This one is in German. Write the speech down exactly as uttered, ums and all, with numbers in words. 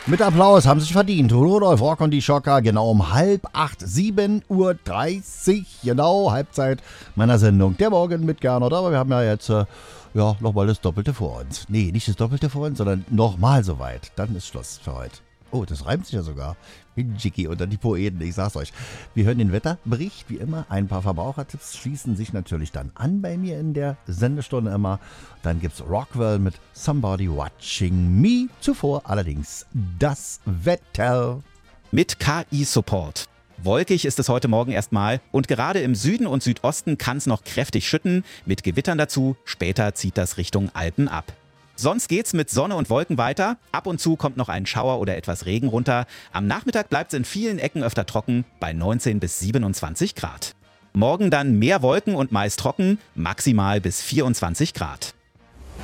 Mit Applaus haben sich verdient. Rudolf Rock und die Schocker, genau um halb acht, sieben Uhr dreißig, genau, Halbzeit meiner Sendung. Der Morgen mit Gernot, aber wir haben ja jetzt, äh, ja, nochmal das Doppelte vor uns. Nee, nicht das Doppelte vor uns, sondern nochmal so weit. Dann ist Schluss für heute. Oh, das reimt sich ja sogar. Wie ein Jiggy unter die Poeten, ich sag's euch. Wir hören den Wetterbericht, wie immer. Ein paar Verbrauchertipps schließen sich natürlich dann an bei mir in der Sendestunde immer. Dann gibt's Rockwell mit Somebody Watching Me. Zuvor allerdings das Wetter. Mit K I-Support. Wolkig ist es heute Morgen erstmal und gerade im Süden und Südosten kann es noch kräftig schütten, mit Gewittern dazu. Später zieht das Richtung Alpen ab. Sonst geht's mit Sonne und Wolken weiter. Ab und zu kommt noch ein Schauer oder etwas Regen runter. Am Nachmittag bleibt es in vielen Ecken öfter trocken, bei neunzehn bis siebenundzwanzig Grad. Morgen dann mehr Wolken und meist trocken, maximal bis vierundzwanzig Grad.